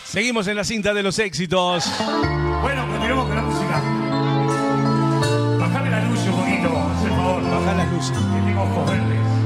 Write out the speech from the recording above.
Seguimos en la cinta de los éxitos. Bueno, continuamos con la música. Bajame la luz un poquito, por favor. Baja las luces. Que tengo ojos verdes.